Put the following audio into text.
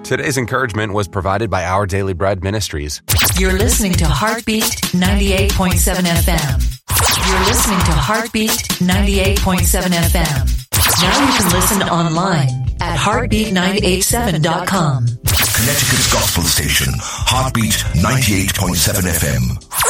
Today's encouragement was provided by Our Daily Bread Ministries. You're listening to Heartbeat 98.7 FM. You're listening to Heartbeat 98.7 FM. Now you can listen online at heartbeat987.com. Connecticut's gospel station, Heartbeat 98.7 FM.